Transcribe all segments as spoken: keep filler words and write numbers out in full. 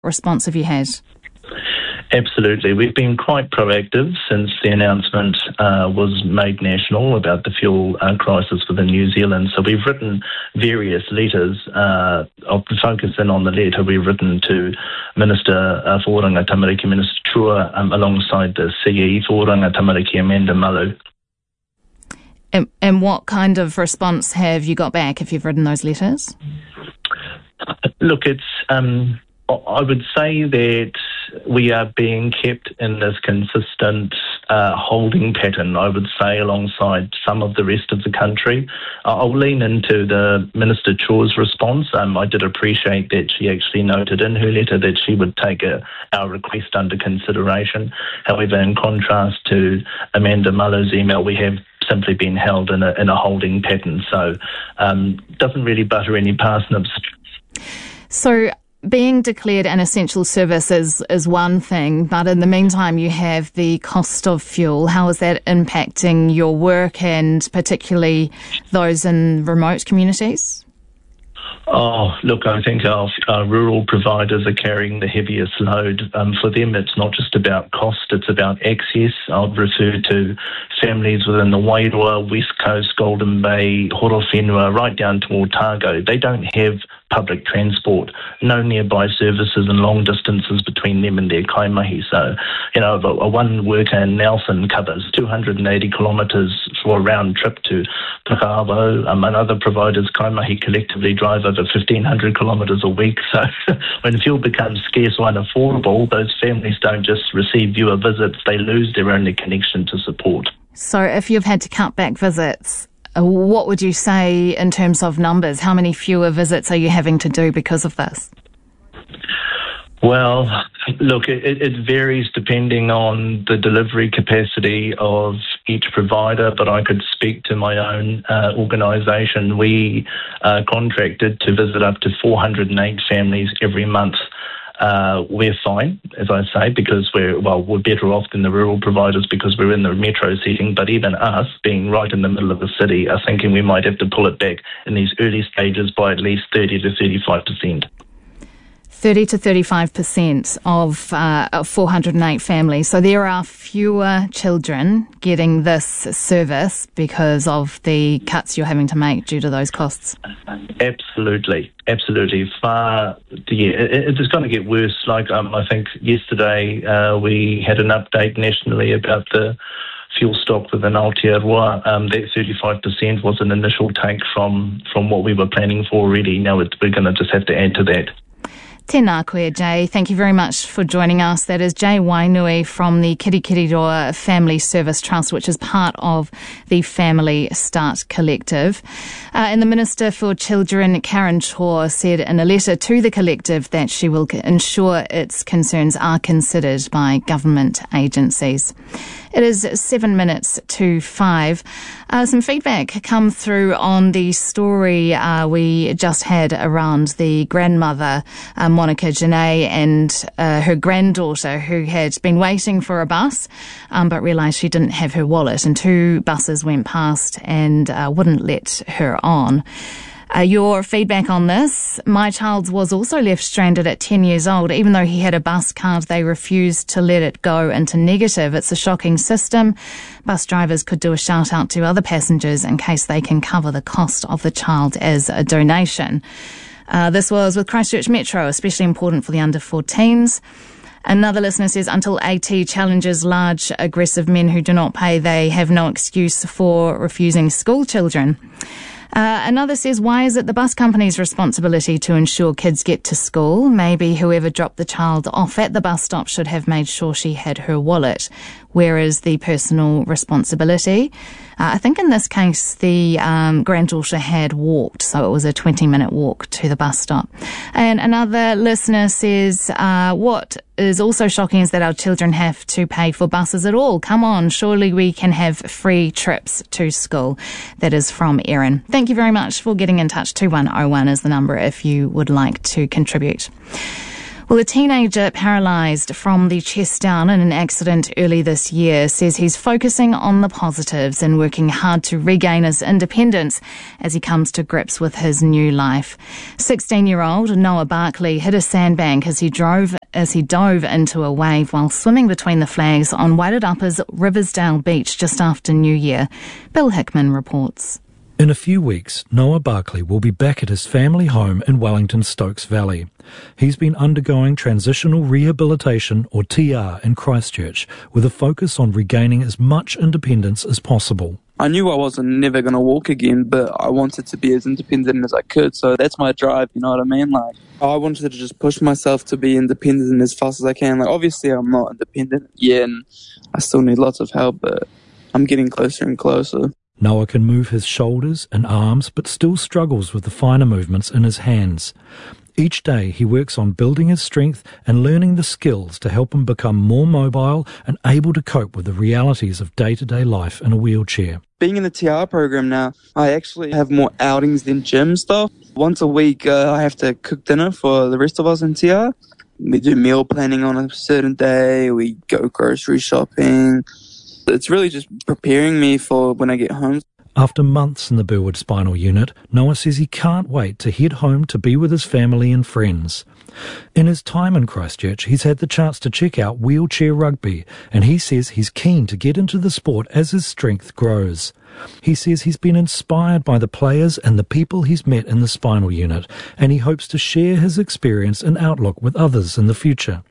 response have you had? Absolutely. We've been quite proactive since the announcement uh, was made national about the fuel uh, crisis within New Zealand. So we've written various letters. Uh, I'll focus in on the letter we've written to Minister uh, for Oranga Tamariki, Minister Chua, um, alongside the C E for Oranga Tamariki, Amanda Malu. And, and what kind of response have you got back if you've written those letters? Look, it's... Um, I would say that we are being kept in this consistent uh, holding pattern, I would say, alongside some of the rest of the country. I'll lean into the Minister Chua's response. Um, I did appreciate that she actually noted in her letter that she would take a, our request under consideration. However, in contrast to Amanda Malu's email, we have simply been held in a, in a holding pattern. So um doesn't really butter any parsnips. So being declared an essential service is, is one thing, but in the meantime you have the cost of fuel. How is that impacting your work and particularly those in remote communities? Oh, look, I think our, our rural providers are carrying the heaviest load. Um, for them, it's not just about cost, it's about access. I'll refer to families within the Wairua, West Coast, Golden Bay, Horowhenua, right down to Otago. They don't have public transport, no nearby services and long distances between them and their kaimahi. So, you know, a, a one worker in Nelson covers two hundred eighty kilometres for a round trip to Pukeaho. Um, and other providers, kaimahi, collectively drive over fifteen hundred kilometres a week. So when fuel becomes scarce or unaffordable, those families don't just receive viewer visits, they lose their only connection to support. So if you've had to cut back visits, what would you say in terms of numbers? How many fewer visits are you having to do because of this? Well, look, it, it varies depending on the delivery capacity of each provider, but I could speak to my own uh, organisation. We are contracted to visit up to four hundred eight families every month. Uh, we're fine, as I say, because we're, well, we're better off than the rural providers because we're in the metro setting, but even us, being right in the middle of the city, are thinking we might have to pull it back in these early stages by at least thirty to thirty-five percent. thirty to thirty-five percent of uh, four hundred eight families. So there are fewer children getting this service because of the cuts you're having to make due to those costs. Absolutely. Absolutely. Far, yeah, it, it's going to get worse. Like um, I think yesterday uh, we had an update nationally about the fuel stock within Aotearoa. Um, that thirty-five percent was an initial take from, from what we were planning for already. Now it, we're going to just have to add to that. Tēnā koe, Jay. Thank you very much for joining us. That is Jay Wainui from the Kirikiriroa Family Service Trust, which is part of the Family Start Collective. Uh, and the Minister for Children, Karen Chor, said in a letter to the collective that she will ensure its concerns are considered by government agencies. It is seven minutes to five. Uh, some feedback come through on the story uh, we just had around the grandmother, uh, Monica Janae, and uh, her granddaughter who had been waiting for a bus um, but realised she didn't have her wallet, and two buses went past and uh, wouldn't let her on. Uh, your feedback on this: my child was also left stranded at ten years old. Even though he had a bus card, they refused to let it go into negative. It's a shocking system. Bus drivers could do a shout out to other passengers in case they can cover the cost of the child as a donation. Uh, this was with Christchurch Metro, especially important for the under fourteens. Another listener says, until AT challenges large aggressive men who do not pay, they have no excuse for refusing school children. Uh, another says, why is it the bus company's responsibility to ensure kids get to school? Maybe whoever dropped the child off at the bus stop should have made sure she had her wallet. Where is the personal responsibility? Uh, I think in this case, the um, granddaughter had walked, so it was a twenty-minute walk to the bus stop. And another listener says, uh, what is also shocking is that our children have to pay for buses at all. Come on, surely we can have free trips to school. That is from Erin. Thank you very much for getting in touch. two one oh one is the number if you would like to contribute. Well, a teenager paralysed from the chest down in an accident early this year says he's focusing on the positives and working hard to regain his independence as he comes to grips with his new life. sixteen-year-old Noah Barkley hit a sandbank as he drove as he dove into a wave while swimming between the flags on Wairarapa's Riversdale Beach just after New Year. Bill Hickman reports. In a few weeks, Noah Barkley will be back at his family home in Wellington Stokes Valley. He's been undergoing Transitional Rehabilitation, or T R, in Christchurch, with a focus on regaining as much independence as possible. I knew I wasn't never going to walk again, but I wanted to be as independent as I could, so that's my drive, you know what I mean? Like, I wanted to just push myself to be independent as fast as I can. Like, obviously I'm not independent yet, and I still need lots of help, but I'm getting closer and closer. Noah can move his shoulders and arms, but still struggles with the finer movements in his hands. Each day he works on building his strength and learning the skills to help him become more mobile and able to cope with the realities of day-to-day life in a wheelchair. Being in the T R program now, I actually have more outings than gym stuff. Once a week uh, I have to cook dinner for the rest of us in T R. We do meal planning on a certain day, we go grocery shopping. It's really just preparing me for when I get home. After months in the Burwood Spinal Unit, Noah says he can't wait to head home to be with his family and friends. In his time in Christchurch, he's had the chance to check out wheelchair rugby, and he says he's keen to get into the sport as his strength grows. He says he's been inspired by the players and the people he's met in the spinal unit, and he hopes to share his experience and outlook with others in the future.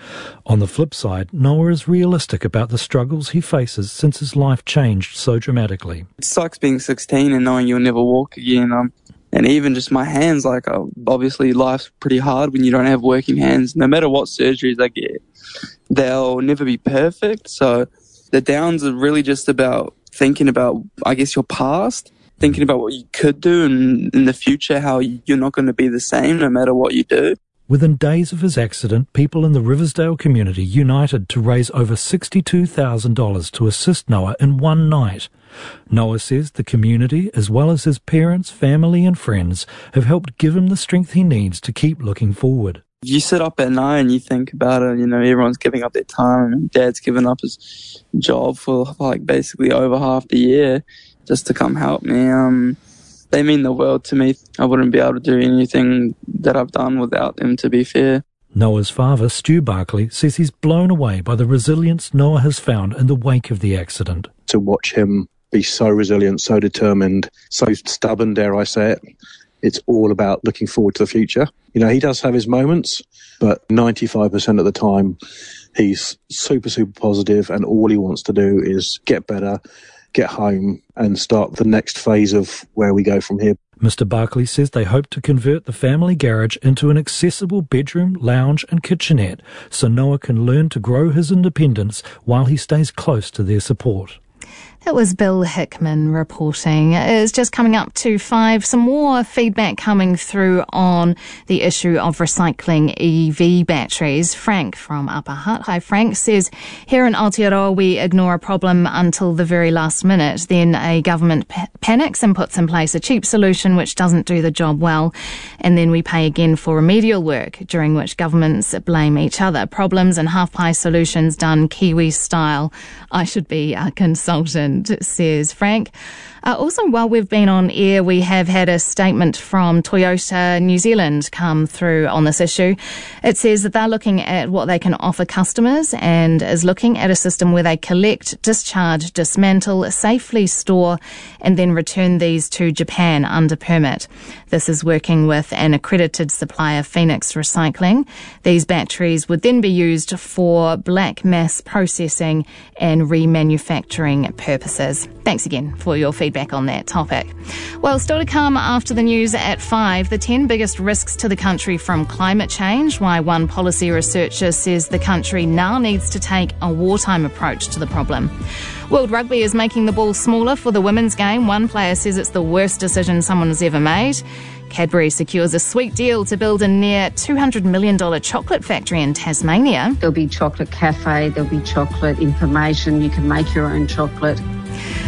On the flip side, Noah is realistic about the struggles he faces since his life changed so dramatically. It sucks being sixteen and knowing you'll never walk again. Um, and even just my hands, like uh, obviously life's pretty hard when you don't have working hands. No matter what surgeries I get, they'll never be perfect. So the downs are really just about thinking about, I guess, your past, thinking about what you could do and in the future, how you're not going to be the same no matter what you do. Within days of his accident, people in the Riversdale community united to raise over sixty-two thousand dollars to assist Noah in one night. Noah says the community, as well as his parents, family and friends, have helped give him the strength he needs to keep looking forward. You sit up at night and you think about it, you know, everyone's giving up their time, and Dad's given up his job for like basically over half the year just to come help me. Um, They mean the world to me. I wouldn't be able to do anything that I've done without them, to be fair. Noah's father, Stu Barkley, says he's blown away by the resilience Noah has found in the wake of the accident. To watch him be so resilient, so determined, so stubborn, dare I say it, it's all about looking forward to the future. You know, he does have his moments, but ninety-five percent of the time he's super, super positive, and all he wants to do is get better, get home and start the next phase of where we go from here. Mister Barkley says they hope to convert the family garage into an accessible bedroom, lounge and kitchenette so Noah can learn to grow his independence while he stays close to their support. That was Bill Hickman reporting. It's just coming up to five. Some more feedback coming through on the issue of recycling E V batteries. Frank from Upper Hutt, hi Frank, says, here in Aotearoa we ignore a problem until the very last minute. Then a government pa- panics and puts in place a cheap solution which doesn't do the job well. And then we pay again for remedial work, during which governments blame each other. Problems and half-price solutions done Kiwi style. I should be a consultant, says Frank. Uh, also, while we've been on air, we have had a statement from Toyota New Zealand come through on this issue. It says that they're looking at what they can offer customers and is looking at a system where they collect, discharge, dismantle, safely store and then return these to Japan under permit. This is working with an accredited supplier, Phoenix Recycling. These batteries would then be used for black mass processing and remanufacturing purposes. Thanks again for your feedback on that topic. Well, still to come after the news at five, the ten biggest risks to the country from climate change, why one policy researcher says the country now needs to take a wartime approach to the problem. World Rugby is making the ball smaller for the women's game. One player says it's the worst decision someone has ever made. Cadbury secures a sweet deal to build a near two hundred million dollars chocolate factory in Tasmania. There'll be chocolate cafe, there'll be chocolate information, you can make your own chocolate.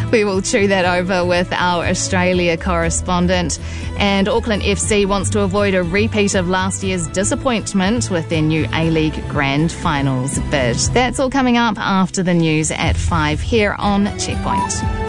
We will chew that over with our Australia correspondent. And Auckland F C wants to avoid a repeat of last year's disappointment with their new A-League Grand Finals bid. That's all coming up after the news at five here on Checkpoint.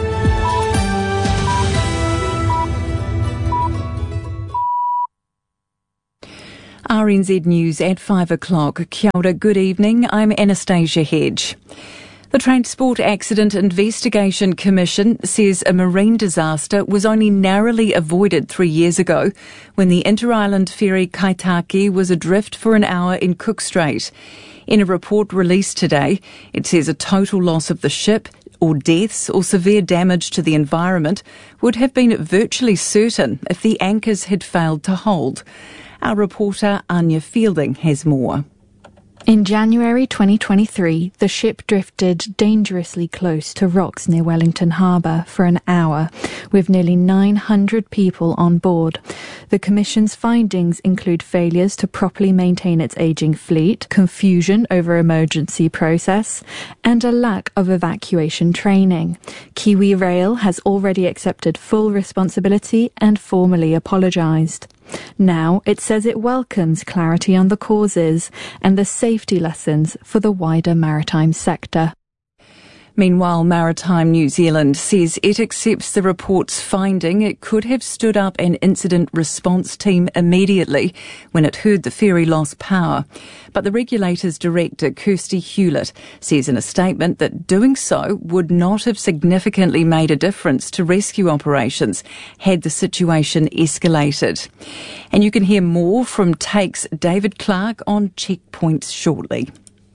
R N Z News at five o'clock. Kia ora, good evening. I'm Anastasia Hedge. The Transport Accident Investigation Commission says a marine disaster was only narrowly avoided three years ago when the inter-island ferry Kaitaki was adrift for an hour in Cook Strait. In a report released today, it says a total loss of the ship or deaths or severe damage to the environment would have been virtually certain if the anchors had failed to hold. Our reporter Anya Fielding has more. In January twenty twenty-three, the ship drifted dangerously close to rocks near Wellington Harbour for an hour, with nearly nine hundred people on board. The Commission's findings include failures to properly maintain its ageing fleet, confusion over emergency process, and a lack of evacuation training. Kiwi Rail has already accepted full responsibility and formally apologised. Now it says it welcomes clarity on the causes and the safety lessons for the wider maritime sector. Meanwhile, Maritime New Zealand says it accepts the report's finding it could have stood up an incident response team immediately when it heard the ferry lost power. But the regulator's director, Kirsty Hewlett, says in a statement that doing so would not have significantly made a difference to rescue operations had the situation escalated. And you can hear more from Take's David Clark on Checkpoints shortly.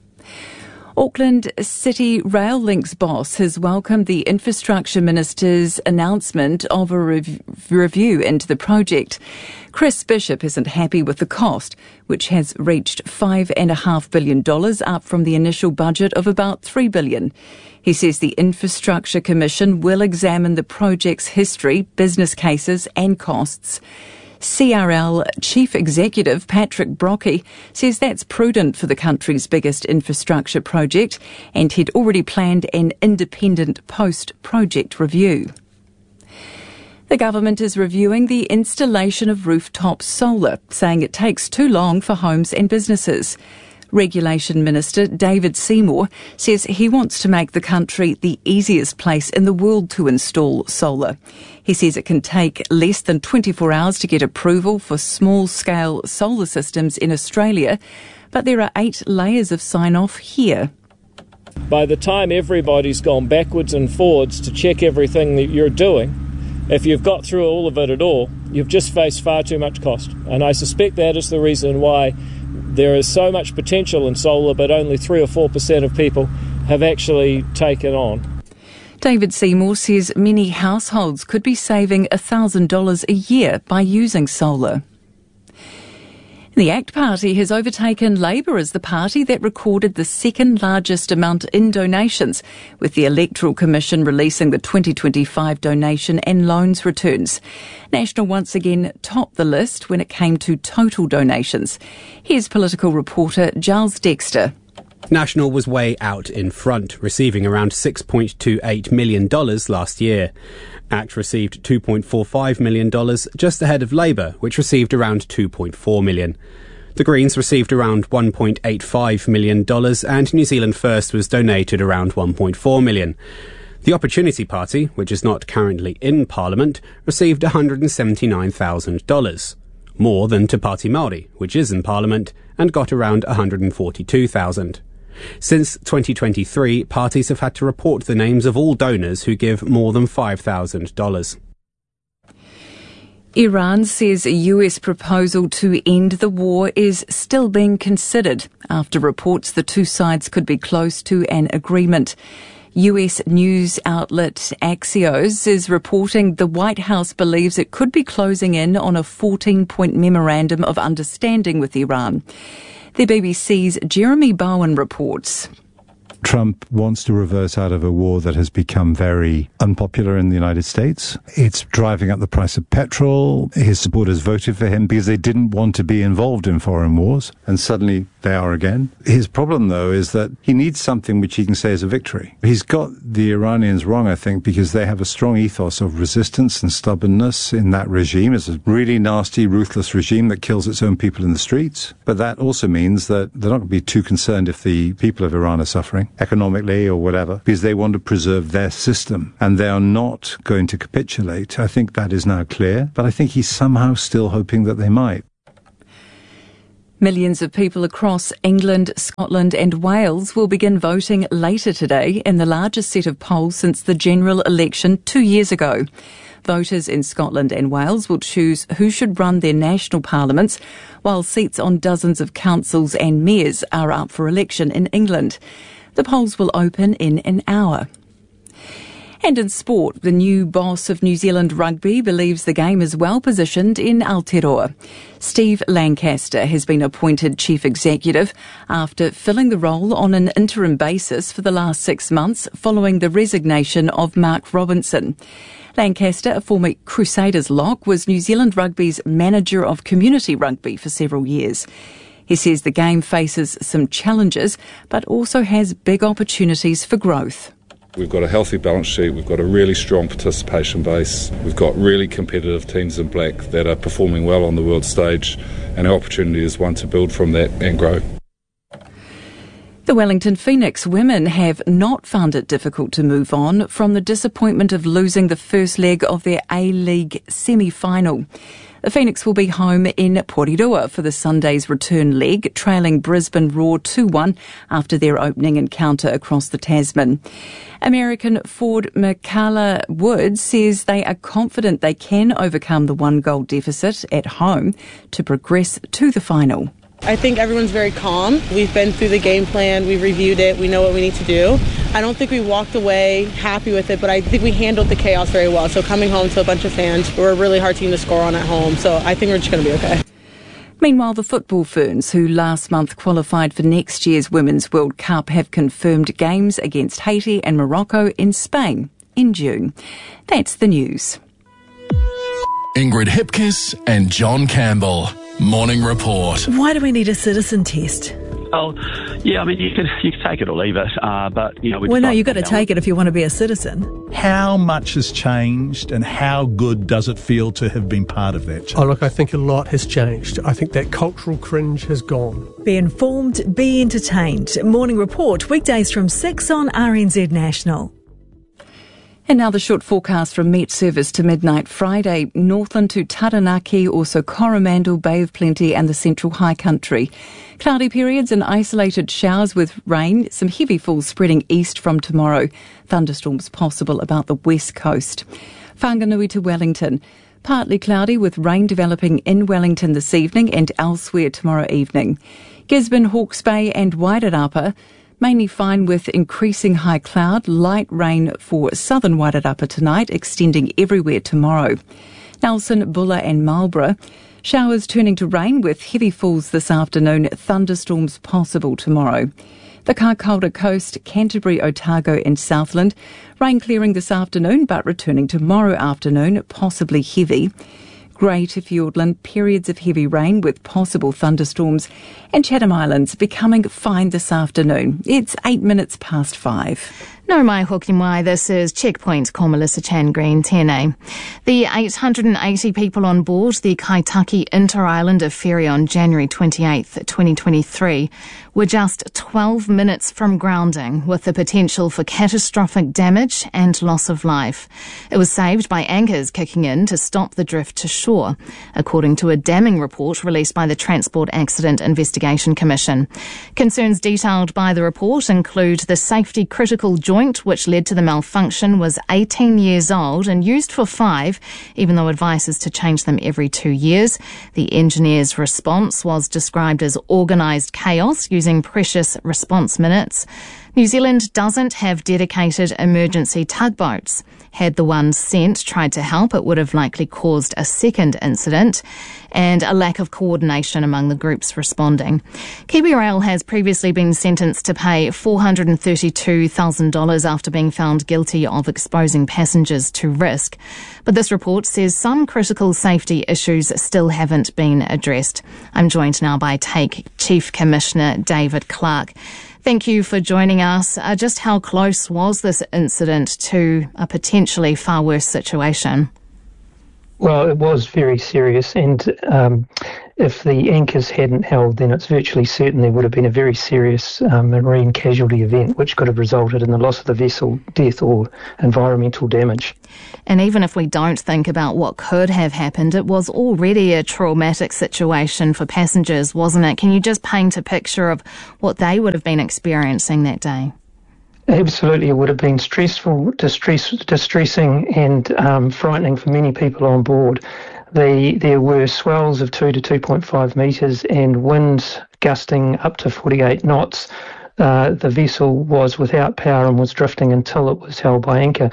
Auckland City Rail Links boss has welcomed the Infrastructure Minister's announcement of a rev- review into the project. Chris Bishop isn't happy with the cost, which has reached five and a half billion dollars, up from the initial budget of about three billion dollars. He says the Infrastructure Commission will examine the project's history, business cases and costs. C R L Chief Executive Patrick Brockie says that's prudent for the country's biggest infrastructure project, and he'd already planned an independent post-project review. The government is reviewing the installation of rooftop solar, saying it takes too long for homes and businesses. Regulation Minister David Seymour says he wants to make the country the easiest place in the world to install solar. He says it can take less than twenty-four hours to get approval for small-scale solar systems in Australia, but there are eight layers of sign-off here. By the time everybody's gone backwards and forwards to check everything that you're doing, if you've got through all of it at all, you've just faced far too much cost. And I suspect that is the reason why there is so much potential in solar, but only three or four percent of people have actually taken on. David Seymour says many households could be saving one thousand dollars a year by using solar. The ACT Party has overtaken Labour as the party that recorded the second largest amount in donations, with the Electoral Commission releasing the twenty twenty-five donation and loans returns. National once again topped the list when it came to total donations. Here's political reporter Giles Dexter. National was way out in front, receiving around six point two eight million dollars last year. ACT received two point four five million dollars, just ahead of Labour, which received around two point four million dollars. The Greens received around one point eight five million dollars, and New Zealand First was donated around one point four million dollars. The Opportunity Party, which is not currently in Parliament, received one hundred seventy-nine thousand dollars, more than Te Pāti Māori, which is in Parliament, and got around one hundred forty-two thousand dollars. Since twenty twenty-three, parties have had to report the names of all donors who give more than five thousand dollars. Iran says a U S proposal to end the war is still being considered after reports the two sides could be close to an agreement. U S news outlet Axios is reporting the White House believes it could be closing in on a fourteen-point memorandum of understanding with Iran. The B B C's Jeremy Bowen reports. Trump wants to reverse out of a war that has become very unpopular in the United States. It's driving up the price of petrol. His supporters voted for him because they didn't want to be involved in foreign wars, and suddenly they are again. His problem, though, is that he needs something which he can say is a victory. He's got the Iranians wrong, I think, because they have a strong ethos of resistance and stubbornness in that regime. It's a really nasty, ruthless regime that kills its own people in the streets. But that also means that they're not going to be too concerned if the people of Iran are suffering, economically or whatever, because they want to preserve their system, and they are not going to capitulate. I think that is now clear, but I think he's somehow still hoping that they might. Millions of people across England, Scotland and Wales will begin voting later today in the largest set of polls since the general election two years ago. Voters in Scotland and Wales will choose who should run their national parliaments, while seats on dozens of councils and mayors are up for election in England. The polls will open in an hour. And in sport, the new boss of New Zealand Rugby believes the game is well positioned in Aotearoa. Steve Lancaster has been appointed chief executive after filling the role on an interim basis for the last six months following the resignation of Mark Robinson. Lancaster, a former Crusaders lock, was New Zealand Rugby's manager of community rugby for several years. He says the game faces some challenges, but also has big opportunities for growth. We've got a healthy balance sheet, we've got a really strong participation base, we've got really competitive teams in black that are performing well on the world stage, and our opportunity is one to build from that and grow. The Wellington Phoenix women have not found it difficult to move on from the disappointment of losing the first leg of their A-League semi-final. The Phoenix will be home in Porirua for the Sunday's return leg, trailing Brisbane Roar two one after their opening encounter across the Tasman. American forward Michaela Woods says they are confident they can overcome the one-goal deficit at home to progress to the final. I think everyone's very calm. We've been through the game plan, we've reviewed it, we know what we need to do. I don't think we walked away happy with it, but I think we handled the chaos very well. So coming home to a bunch of fans, we're a really hard team to score on at home, so I think we're just going to be okay. Meanwhile, the football ferns, who last month qualified for next year's Women's World Cup, have confirmed games against Haiti and Morocco in Spain in June. That's the news. Ingrid Hipkiss and John Campbell. Morning Report. Why do we need a citizen test? Oh, yeah, I mean, you could you could take it or leave it, uh, but, you know... Well, no, you've got to take it if you want to be a citizen. How much has changed and how good does it feel to have been part of that change? Oh, look, I think a lot has changed. I think that cultural cringe has gone. Be informed, be entertained. Morning Report, weekdays from six on R N Z National. And now the short forecast from Met Service to midnight Friday. Northland to Taranaki, also Coromandel, Bay of Plenty and the Central High Country. Cloudy periods and isolated showers with rain. Some heavy falls spreading east from tomorrow. Thunderstorms possible about the west coast. Whanganui to Wellington. Partly cloudy with rain developing in Wellington this evening and elsewhere tomorrow evening. Gisborne, Hawke's Bay and Wairarapa. Mainly fine with increasing high cloud, light rain for southern Wairarapa tonight, extending everywhere tomorrow. Nelson, Bulla and Marlborough. Showers turning to rain with heavy falls this afternoon, thunderstorms possible tomorrow. The Karkalda Coast, Canterbury, Otago and Southland. Rain clearing this afternoon but returning tomorrow afternoon, possibly heavy. Grey to Fiordland, periods of heavy rain with possible thunderstorms, and Chatham Islands becoming fine this afternoon. It's eight minutes past five. No mai hoki mai, this is Checkpoint ko Melissa Chan Green tēnei. The eight hundred eighty people on board the Kaitaki Inter-Islander ferry on January twenty-eighth, twenty twenty-three were just twelve minutes from grounding, with the potential for catastrophic damage and loss of life. It was saved by anchors kicking in to stop the drift to shore, according to a damning report released by the Transport Accident Investigation Commission. Concerns detailed by the report include the safety critical joint which led to the malfunction was eighteen years old and used for five, even though advice is to change them every two years. The engineer's response was described as organised chaos using precious response minutes. New Zealand doesn't have dedicated emergency tugboats. Had the ones sent tried to help, it would have likely caused a second incident and a lack of coordination among the groups responding. KiwiRail has previously been sentenced to pay four hundred thirty-two thousand dollars after being found guilty of exposing passengers to risk. But this report says some critical safety issues still haven't been addressed. I'm joined now by TAKE Chief Commissioner David Clark. Thank you for joining us. Uh, just how close was this incident to a potentially far worse situation? Well, it was very serious, and um, if the anchors hadn't held, then it's virtually certain there would have been a very serious um, marine casualty event, which could have resulted in the loss of the vessel, death or environmental damage. And even if we don't think about what could have happened, it was already a traumatic situation for passengers, wasn't it? Can you just paint a picture of what they would have been experiencing that day? Absolutely, it would have been stressful, distress, distressing and um, frightening for many people on board. The, there were swells of two to two point five metres and winds gusting up to forty-eight knots. Uh, the vessel was without power and was drifting until it was held by anchor.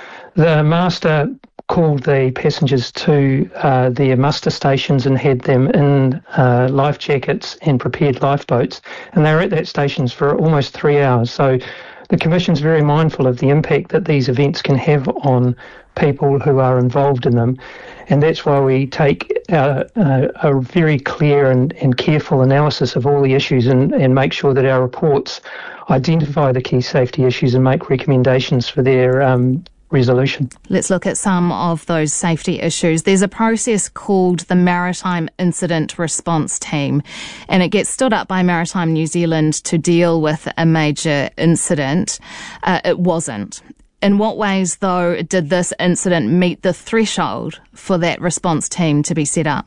The master called the passengers to uh, their muster stations and had them in uh, life jackets and prepared lifeboats, and they were at that stations for almost three hours. So the Commission's very mindful of the impact that these events can have on people who are involved in them, and that's why we take a, a, a very clear and, and careful analysis of all the issues and, and make sure that our reports identify the key safety issues and make recommendations for their um, resolution. Let's look at some of those safety issues. There's a process called the Maritime Incident Response Team, and it gets stood up by Maritime New Zealand to deal with a major incident. Uh, it wasn't. In what ways, though, did this incident meet the threshold for that response team to be set up?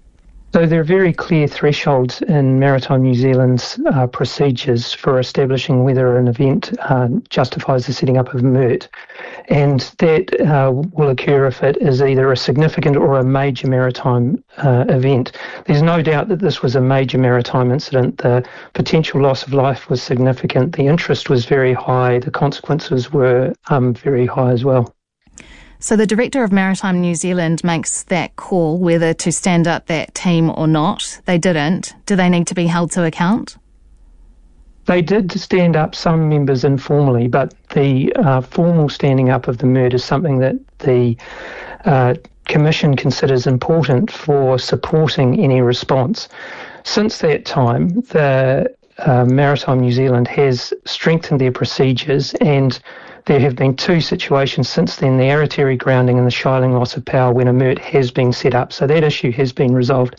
So there are very clear thresholds in Maritime New Zealand's uh, procedures for establishing whether an event uh, justifies the setting up of a M E R T. And that uh, will occur if it is either a significant or a major maritime uh, event. There's no doubt that this was a major maritime incident. The potential loss of life was significant. The interest was very high. The consequences were um, very high as well. So the Director of Maritime New Zealand makes that call whether to stand up that team or not. They didn't. Do they need to be held to account? They did stand up some members informally, but the uh, formal standing up of the M E R T is something that the uh, Commission considers important for supporting any response. Since that time, the uh, Maritime New Zealand has strengthened their procedures, and there have been two situations since then, the Aratiri grounding and the Shiling loss of power, when a M E R T has been set up. So that issue has been resolved.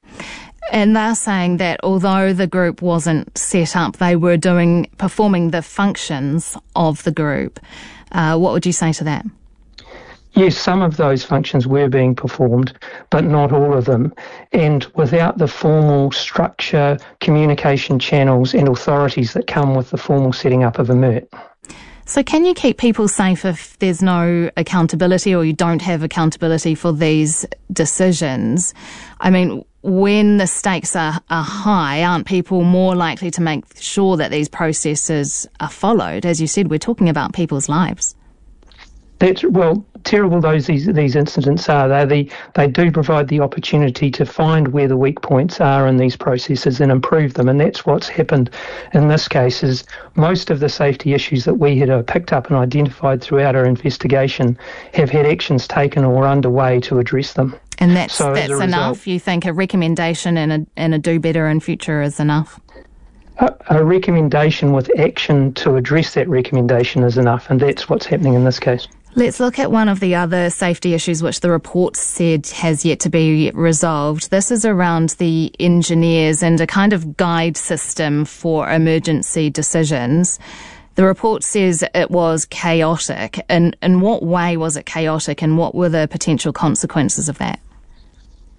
And they're saying that although the group wasn't set up, they were doing performing the functions of the group. Uh, what would you say to that? Yes, some of those functions were being performed, but not all of them. And without the formal structure, communication channels and authorities that come with the formal setting up of a M E R T. So can you keep people safe if there's no accountability or you don't have accountability for these decisions? I mean, when the stakes are, are high, aren't people more likely to make sure that these processes are followed? As you said, we're talking about people's lives. That's, well, terrible those these, these incidents are. They the, they do provide the opportunity to find where the weak points are in these processes and improve them, and that's what's happened in this case. Is most of the safety issues that we had uh, picked up and identified throughout our investigation have had actions taken or underway to address them. And that's so that's result, enough? You think a recommendation and a, and a do better in future is enough? A, a recommendation with action to address that recommendation is enough, and that's what's happening in this case. Let's look at one of the other safety issues which the report said has yet to be resolved. This is around the engineers and a kind of guide system for emergency decisions. The report says it was chaotic. In, in what way was it chaotic, and what were the potential consequences of that?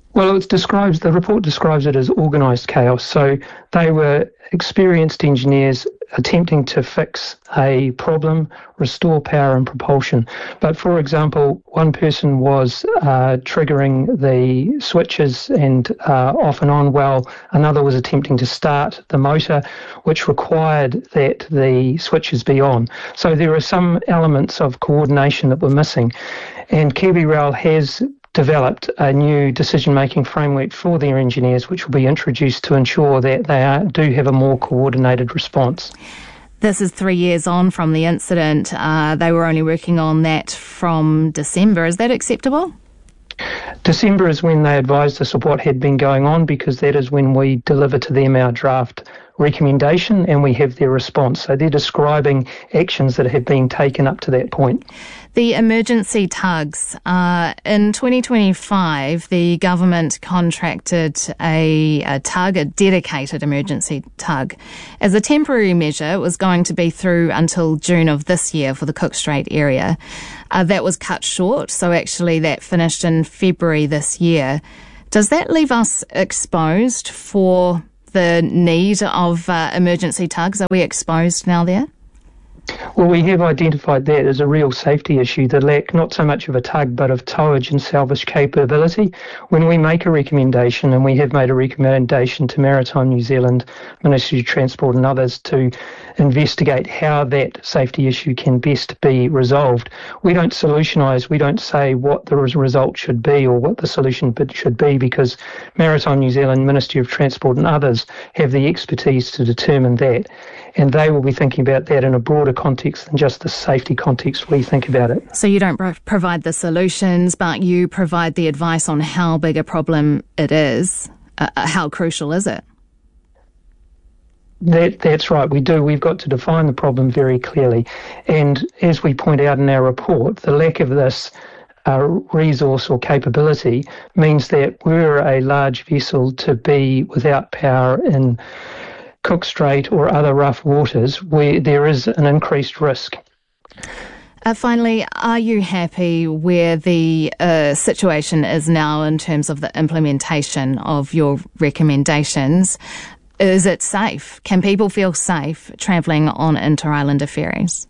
Well, it describes the report describes it as organised chaos. So they were experienced engineers attempting to fix a problem, restore power and propulsion. But for example, one person was uh, triggering the switches and uh, off and on while another was attempting to start the motor, which required that the switches be on. So there are some elements of coordination that were missing. And KiwiRail has developed a new decision-making framework for their engineers, which will be introduced to ensure that they are, do have a more coordinated response. This is three years on from the incident. Uh, they were only working on that from December. Is that acceptable? December is when they advised us of what had been going on, because that is when we deliver to them our draft recommendation and we have their response. So they're describing actions that have been taken up to that point. The emergency tugs. Uh, in twenty twenty-five, the government contracted a, a tug, a dedicated emergency tug. As a temporary measure, it was going to be through until June of this year for the Cook Strait area. Uh, that was cut short, so actually that finished in February this year. Does that leave us exposed for the need of uh, emergency tugs? Are we exposed now there? Well, we have identified that as a real safety issue, the lack not so much of a tug but of towage and salvage capability. When we make a recommendation, and we have made a recommendation to Maritime New Zealand, Ministry of Transport and others to investigate how that safety issue can best be resolved, we don't solutionise, we don't say what the result should be or what the solution should be, because Maritime New Zealand, Ministry of Transport and others have the expertise to determine that. And they will be thinking about that in a broader context than just the safety context we think about it. So you don't pro- provide the solutions, but you provide the advice on how big a problem it is. Uh, how crucial is it? That, that's right, we do. We've got to define the problem very clearly. And as we point out in our report, the lack of this uh, resource or capability means that we're a large vessel to be without power in Cook Strait or other rough waters where there is an increased risk. Uh, finally, are you happy where the uh, situation is now in terms of the implementation of your recommendations? Is it safe? Can people feel safe travelling on inter-islander ferries?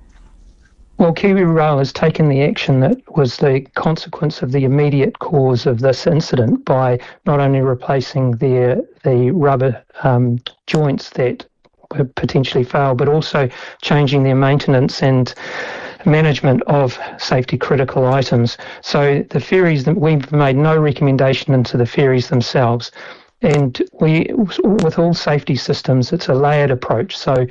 Well, KiwiRail has taken the action that was the consequence of the immediate cause of this incident by not only replacing their the rubber um, joints that were potentially failed, but also changing their maintenance and management of safety critical items. So the ferries, that we've made no recommendation into the ferries themselves. And we, with all safety systems, it's a layered approach. So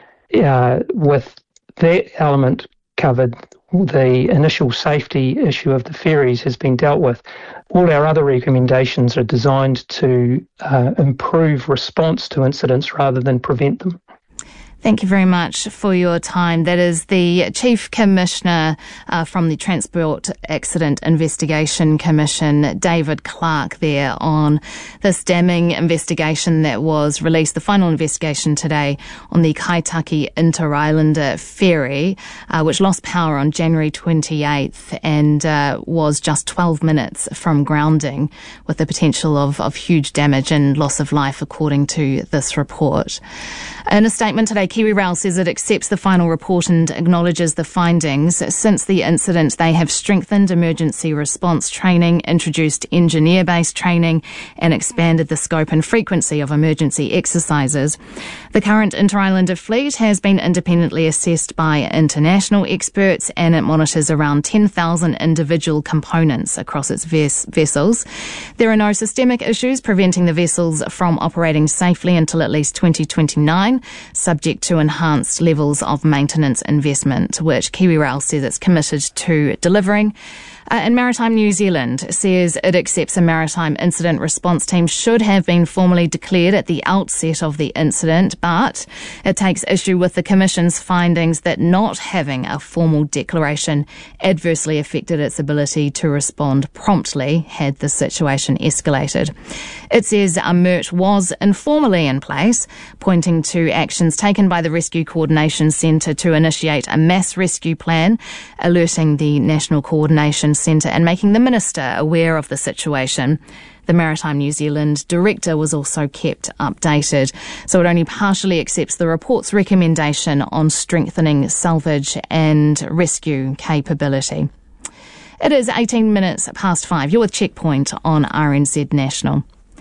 uh, with that element covered, the initial safety issue of the ferries has been dealt with. All our other recommendations are designed to uh, improve response to incidents rather than prevent them. Thank you very much for your time. That is the Chief Commissioner uh, from the Transport Accident Investigation Commission, David Clark, there on this damning investigation that was released, the final investigation today on the Kaitaki Inter-Islander ferry, uh, which lost power on January twenty-eighth and uh, was just twelve minutes from grounding, with the potential of, of huge damage and loss of life, according to this report. In a statement today, KiwiRail says it accepts the final report and acknowledges the findings. Since the incident, they have strengthened emergency response training, introduced engineer-based training, and expanded the scope and frequency of emergency exercises. The current inter-islander fleet has been independently assessed by international experts, and it monitors around ten thousand individual components across its ves- vessels. There are no systemic issues preventing the vessels from operating safely until at least twenty twenty-nine. Subject to enhanced levels of maintenance investment, which KiwiRail says it's committed to delivering. Uh, and Maritime New Zealand says it accepts a maritime incident response team should have been formally declared at the outset of the incident, but it takes issue with the Commission's findings that not having a formal declaration adversely affected its ability to respond promptly had the situation escalated. It says a M E R T was informally in place, pointing to actions taken by the Rescue Coordination Centre to initiate a mass rescue plan, alerting the National Coordination Centre and making the Minister aware of the situation. The Maritime New Zealand director was also kept updated, so it only partially accepts the report's recommendation on strengthening salvage and rescue capability. It is eighteen minutes past five. You're with Checkpoint on R N Z National.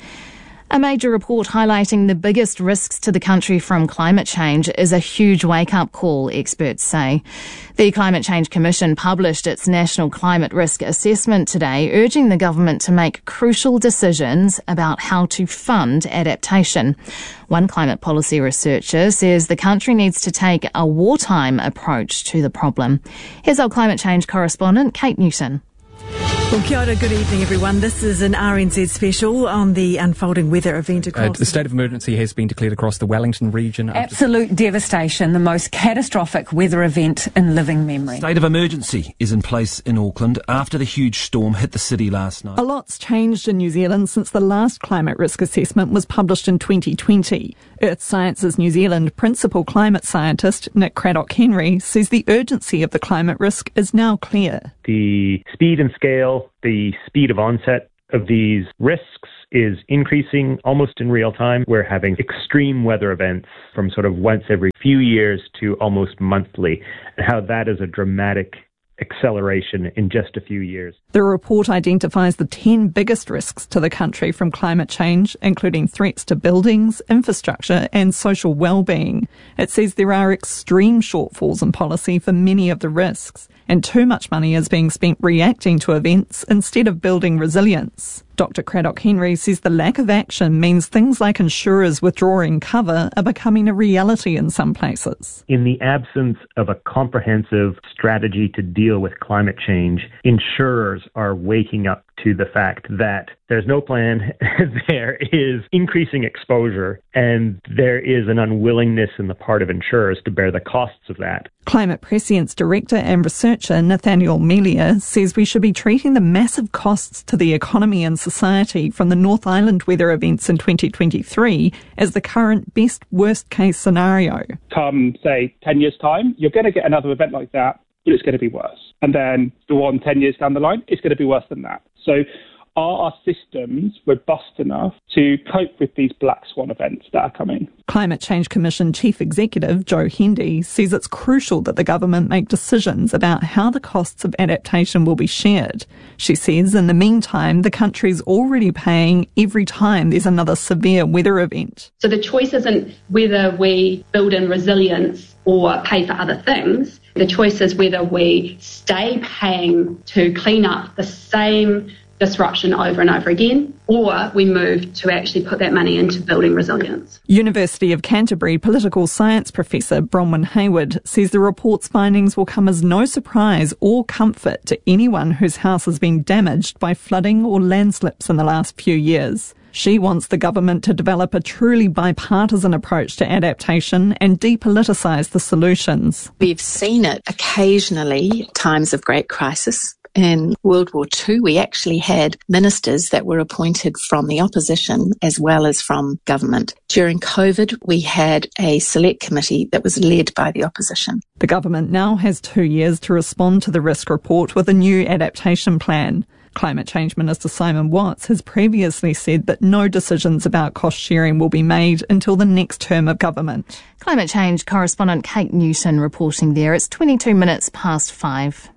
A major report highlighting the biggest risks to the country from climate change is a huge wake-up call, experts say. The Climate Change Commission published its National Climate Risk Assessment today, urging the government to make crucial decisions about how to fund adaptation. One climate policy researcher says the country needs to take a wartime approach to the problem. Here's our climate change correspondent, Kate Newton. Well, kia ora, good evening everyone. This is an R N Z special on the unfolding weather event across... Uh, the state of emergency has been declared across the Wellington region. Absolute devastation, the most catastrophic weather event in living memory. State of emergency is in place in Auckland after the huge storm hit the city last night. A lot's changed in New Zealand since the last climate risk assessment was published in twenty twenty. Earth Sciences New Zealand principal climate scientist Nick Craddock-Henry says the urgency of the climate risk is now clear. The speed and scale, the speed of onset of these risks is increasing almost in real time. We're having extreme weather events from sort of once every few years to almost monthly, and how that is a dramatic acceleration in just a few years. The report identifies the ten biggest risks to the country from climate change, including threats to buildings, infrastructure and social well-being. It says there are extreme shortfalls in policy for many of the risks, and too much money is being spent reacting to events instead of building resilience. Doctor Craddock-Henry says the lack of action means things like insurers withdrawing cover are becoming a reality in some places. In the absence of a comprehensive strategy to deal with climate change, insurers are waking up to the fact that there's no plan, there is increasing exposure, and there is an unwillingness in the part of insurers to bear the costs of that. Climate Prescience Director and researcher Nathaniel Melia says we should be treating the massive costs to the economy and society from the North Island weather events in twenty twenty-three as the current best worst case scenario. Come, say, ten years' time, you're going to get another event like that, but it's going to be worse. And then the one ten years down the line, it's going to be worse than that. So are our systems robust enough to cope with these black swan events that are coming? Climate Change Commission Chief Executive Joe Hendy says it's crucial that the government make decisions about how the costs of adaptation will be shared. She says in the meantime, the country's already paying every time there's another severe weather event. So the choice isn't whether we build in resilience or pay for other things. The choice is whether we stay paying to clean up the same disruption over and over again, or we move to actually put that money into building resilience. University of Canterbury political science professor Bronwyn Hayward says the report's findings will come as no surprise or comfort to anyone whose house has been damaged by flooding or landslips in the last few years. She wants the government to develop a truly bipartisan approach to adaptation and depoliticise the solutions. We've seen it occasionally, times of great crisis. In World War Two, we actually had ministers that were appointed from the opposition as well as from government. During COVID, we had a select committee that was led by the opposition. The government now has two years to respond to the risk report with a new adaptation plan. Climate Change Minister Simon Watts has previously said that no decisions about cost sharing will be made until the next term of government. Climate Change correspondent Kate Newton reporting there. It's twenty-two minutes past five.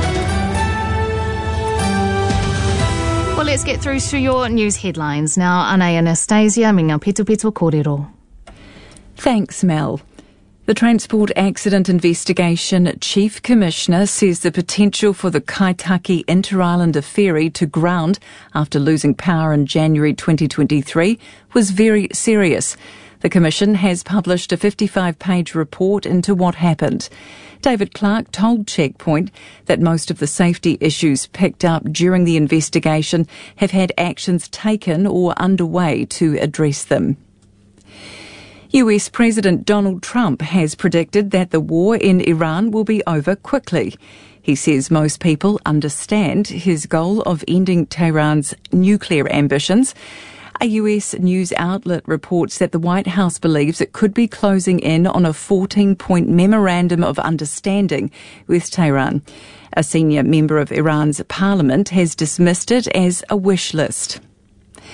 Well, let's get through to your news headlines now. Ana Anastasia, minga pitu pitu kōrero. Thanks, Mel. The Transport Accident Investigation Chief Commissioner says the potential for the Kaitaki Inter-Islander ferry to ground after losing power in January twenty twenty-three was very serious. The Commission has published a fifty-five page report into what happened. David Clark told Checkpoint that most of the safety issues picked up during the investigation have had actions taken or underway to address them. U S President Donald Trump has predicted that the war in Iran will be over quickly. He says most people understand his goal of ending Tehran's nuclear ambitions. A U S news outlet reports that the White House believes it could be closing in on a fourteen point memorandum of understanding with Tehran. A senior member of Iran's parliament has dismissed it as a wish list.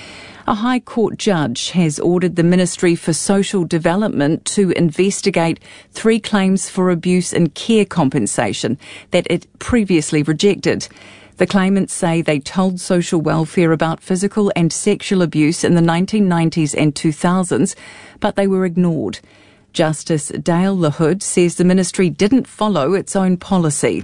A High Court judge has ordered the Ministry for Social Development to investigate three claims for abuse and care compensation that it previously rejected. The claimants say they told social welfare about physical and sexual abuse in the nineteen nineties and two thousands, but they were ignored. Justice Dale LaHood says the ministry didn't follow its own policy.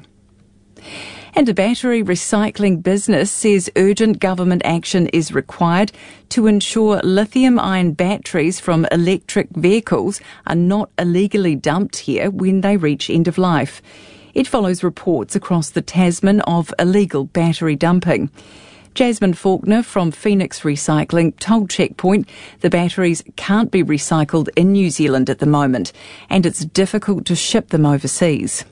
And a battery recycling business says urgent government action is required to ensure lithium-ion batteries from electric vehicles are not illegally dumped here when they reach end of life. It follows reports across the Tasman of illegal battery dumping. Jasmine Faulkner from Phoenix Recycling told Checkpoint the batteries can't be recycled in New Zealand at the moment, and it's difficult to ship them overseas.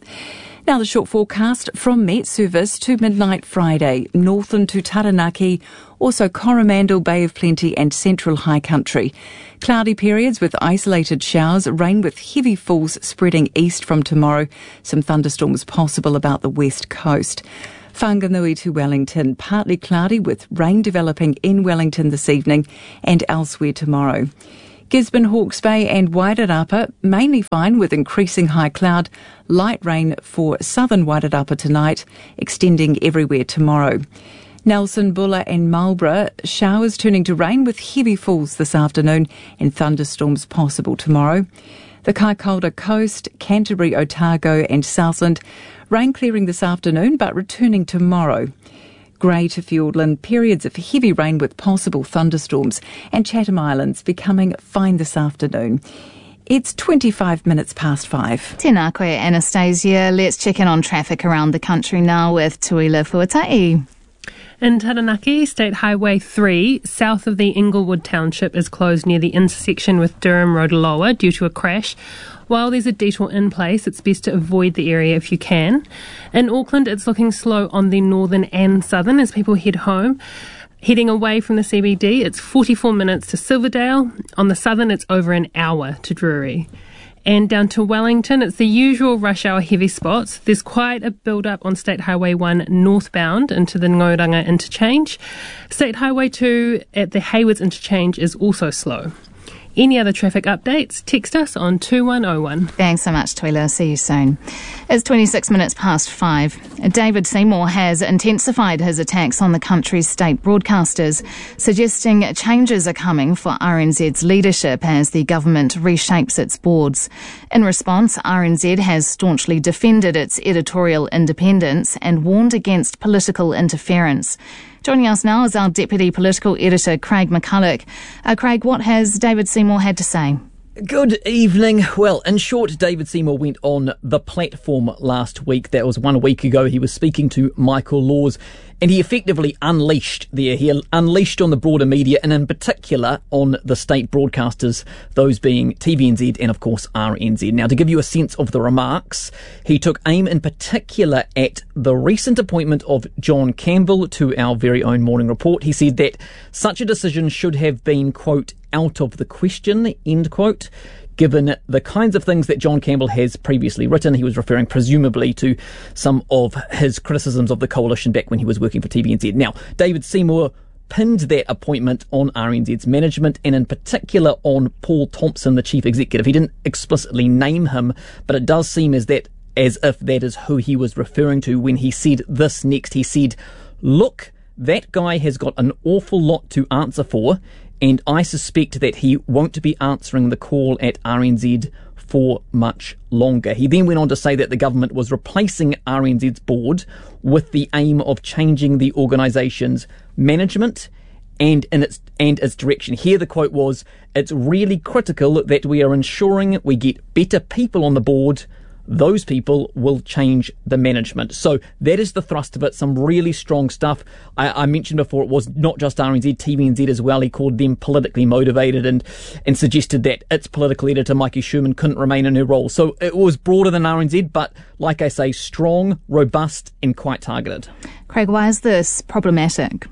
Now the short forecast from Met Service to midnight Friday, Northland to Taranaki, also Coromandel, Bay of Plenty and Central High Country. Cloudy periods with isolated showers, rain with heavy falls spreading east from tomorrow. Some thunderstorms possible about the west coast. Whanganui to Wellington, partly cloudy with rain developing in Wellington this evening and elsewhere tomorrow. Gisborne, Hawke's Bay and Wairarapa, mainly fine with increasing high cloud. Light rain for southern Wairarapa tonight, extending everywhere tomorrow. Nelson, Buller and Marlborough, showers turning to rain with heavy falls this afternoon and thunderstorms possible tomorrow. The Kaikoura Coast, Canterbury, Otago and Southland, rain clearing this afternoon but returning tomorrow. Grey to Fiordland, periods of heavy rain with possible thunderstorms, and Chatham Islands becoming fine this afternoon. It's twenty-five minutes past five. Tēnā koe, Anastasia. Let's check in on traffic around the country now with Tuila Fuatai. In Taranaki, State Highway three, south of the Inglewood Township, is closed near the intersection with Durham Road Lower due to a crash. While there's a detour in place, it's best to avoid the area if you can. In Auckland, it's looking slow on the northern and southern as people head home. Heading away from the C B D, it's forty-four minutes to Silverdale. On the southern, it's over an hour to Drury. And down to Wellington, it's the usual rush hour heavy spots. There's quite a build-up on State Highway one northbound into the Ngoranga interchange. State Highway two at the Haywards interchange is also slow. Any other traffic updates, text us on two one oh one. Thanks so much, Tuila. See you soon. It's twenty-six minutes past five. David Seymour has intensified his attacks on the country's state broadcasters, suggesting changes are coming for R N Z's leadership as the government reshapes its boards. In response, R N Z has staunchly defended its editorial independence and warned against political interference. Joining us now is our Deputy Political Editor, Craig McCulloch. Uh, Craig, what has David Seymour had to say? Good evening. Well, in short, David Seymour went on The Platform last week. That was one week ago. He was speaking to Michael Laws, and he effectively unleashed there. He unleashed on the broader media, and in particular on the state broadcasters, those being T V N Z and, of course, R N Z. Now, to give you a sense of the remarks, he took aim in particular at the recent appointment of John Campbell to our very own Morning Report. He said that such a decision should have been, quote, out of the question, end quote, given the kinds of things that John Campbell has previously written. He was referring presumably to some of his criticisms of the coalition back when he was working for T V N Z. Now, David Seymour pinned that appointment on R N Z's management, and in particular on Paul Thompson, the chief executive. He didn't explicitly name him, but it does seem as that as if that is who he was referring to when he said this next. He said, look, that guy has got an awful lot to answer for, and I suspect that he won't be answering the call at R N Z for much longer. He then went on to say that the government was replacing R N Z's board with the aim of changing the organisation's management and in its and its direction. Here the quote was, "It's really critical that we are ensuring we get better people on the board. Those people will change the management." So that is the thrust of it. Some really strong stuff. I, I mentioned before it was not just R N Z, T V N Z as well. He called them politically motivated and, and suggested that its political editor, Mikey Sherman, couldn't remain in her role. So it was broader than R N Z, but like I say, strong, robust and quite targeted. Craig, why is this problematic?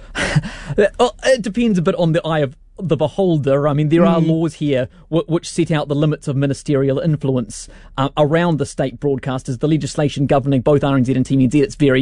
Well, it depends a bit on the eye of the beholder. I mean, there are mm. laws here w- which set out the limits of ministerial influence uh, around the state broadcasters. The legislation governing both R N Z and T V N Z, it's very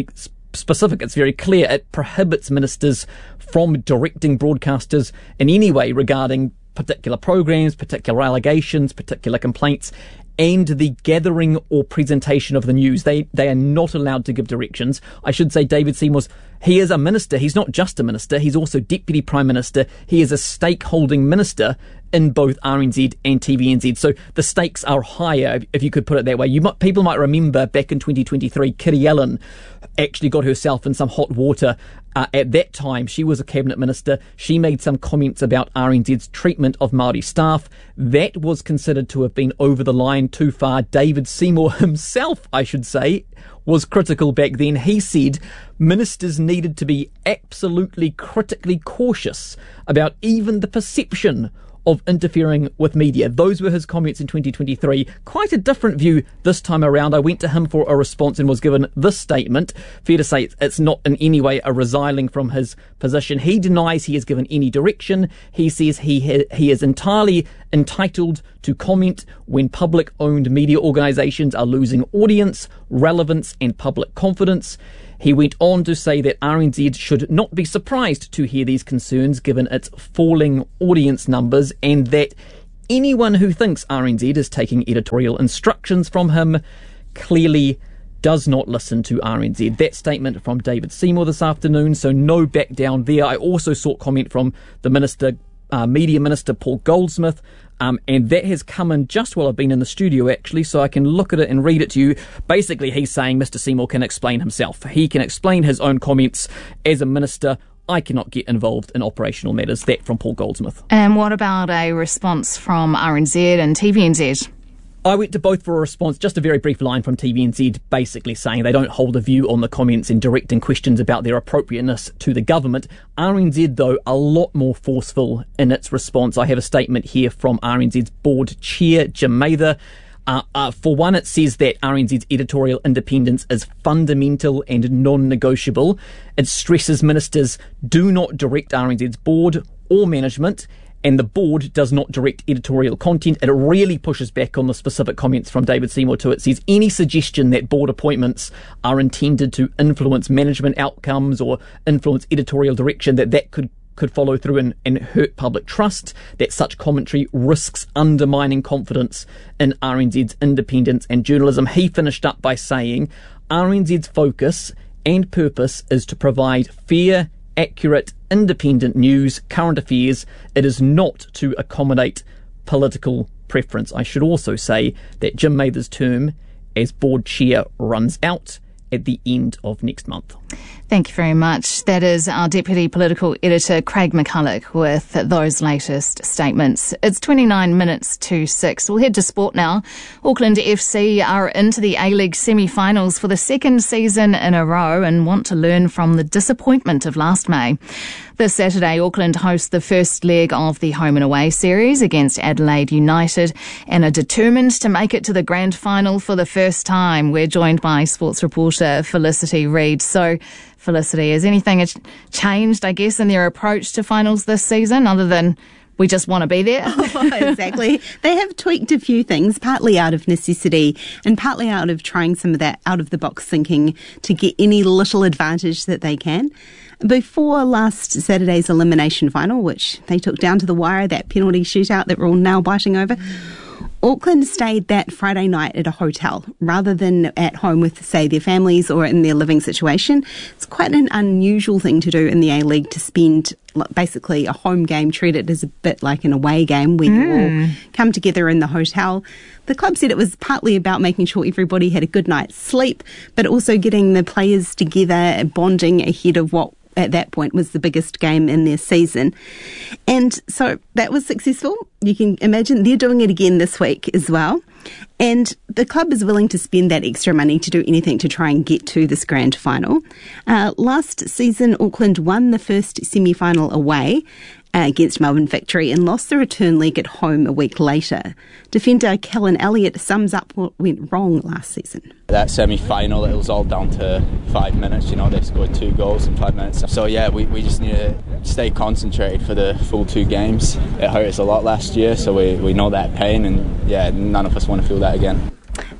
specific, it's very clear. It prohibits ministers from directing broadcasters in any way regarding particular programs, particular allegations, particular complaints, and the gathering or presentation of the news. They they are not allowed to give directions. I should say David Seymour's, he is a minister. He's not just a minister. He's also Deputy Prime Minister. He is a stake-holding minister in both R N Z and T V N Z. So the stakes are higher, if you could put it that way. You might, people might remember back in twenty twenty-three, Kitty Allen actually got herself in some hot water. Uh, at that time, she was a cabinet minister. She made some comments about R N Z's treatment of Māori staff. That was considered to have been over the line too far. David Seymour himself, I should say, was critical back then. He said ministers needed to be absolutely critically cautious about even the perception of interfering with media. Those were his comments in twenty twenty-three. Quite a different view this time around. I went to him for a response and was given this statement. Fair to say it's not in any way a resiling from his position. He denies he has given any direction. He says he ha- he is entirely entitled to comment when public-owned media organisations are losing audience, relevance and public confidence. He went on to say that R N Z should not be surprised to hear these concerns given its falling audience numbers, and that anyone who thinks R N Z is taking editorial instructions from him clearly does not listen to R N Z. That statement from David Seymour this afternoon, so no back down there. I also sought comment from the Minister, uh, Media Minister Paul Goldsmith, Um, and that has come in just while I've been in the studio, actually, so I can look at it and read it to you. Basically, he's saying Mister Seymour can explain himself. He can explain his own comments as a minister. I cannot get involved in operational matters. That from Paul Goldsmith. And what about a response from R N Z and T V N Z? I went to both for a response. Just a very brief line from T V N Z basically saying they don't hold a view on the comments and directing questions about their appropriateness to the government. R N Z, though, a lot more forceful in its response. I have a statement here from R N Z's board chair, Jim Mather. Uh, uh, for one, it says that R N Z's editorial independence is fundamental and non-negotiable. It stresses ministers do not direct R N Z's board or management, and the board does not direct editorial content. It really pushes back on the specific comments from David Seymour too. It says any suggestion that board appointments are intended to influence management outcomes or influence editorial direction, that that could could follow through and, and hurt public trust, that such commentary risks undermining confidence in R N Z's independence and journalism. He finished up by saying R N Z's focus and purpose is to provide fair, accurate, independent news, current affairs. It is not to accommodate political preference. I should also say that Jim Mather's term as board chair runs out at the end of next month. Thank you very much. That is our Deputy Political Editor, Craig McCulloch, with those latest statements. It's twenty-nine minutes to six. We'll head to sport now. Auckland F C are into the A-League semi-finals for the second season in a row and want to learn from the disappointment of last May. This Saturday, Auckland host the first leg of the home and away series against Adelaide United and are determined to make it to the grand final for the first time. We're joined by sports reporter Felicity Reid. So, Felicity, has anything changed, I guess, in their approach to finals this season other than we just want to be there? Oh, exactly. They have tweaked a few things, partly out of necessity and partly out of trying some of that out-of-the-box thinking to get any little advantage that they can. Before last Saturday's elimination final, which they took down to the wire, that penalty shootout that we're all now biting over, Auckland stayed that Friday night at a hotel rather than at home with, say, their families or in their living situation. It's quite an unusual thing to do in the A-League, to spend basically a home game treated as a bit like an away game where mm. you all come together in the hotel. The club said it was partly about making sure everybody had a good night's sleep, but also getting the players together, bonding ahead of what at that point was the biggest game in their season. And so that was successful. You can imagine they're doing it again this week as well. And the club is willing to spend that extra money to do anything to try and get to this grand final. Uh, last season, Auckland won the first semi-final away uh, against Melbourne Victory and lost the return leg at home a week later. Defender Kellen Elliott sums up what went wrong last season. That semi-final, it was all down to five minutes. You know, they scored two goals in five minutes. So yeah, we, we just need to stay concentrated for the full two games. It hurt us a lot last year, so we, we know that pain, and yeah, none of us want to feel that again.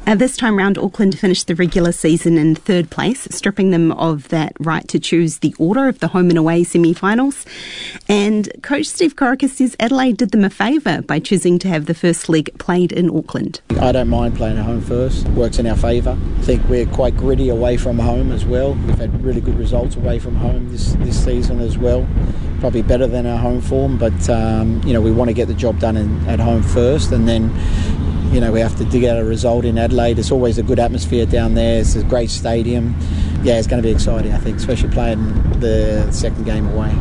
Uh, this time round, Auckland finished the regular season in third place, stripping them of that right to choose the order of the home and away semi-finals. And Coach Steve Corica says Adelaide did them a favour by choosing to have the first leg played in Auckland. I don't mind playing at home first. Works in our favour. I think we're quite gritty away from home as well. We've had really good results away from home this, this season as well. Probably better than our home form, but um, you know, we want to get the job done in, at home first, and then you know, we have to dig out a result in Adelaide. It's always a good atmosphere down there. It's a great stadium. Yeah, it's going to be exciting, I think, especially playing the second game away.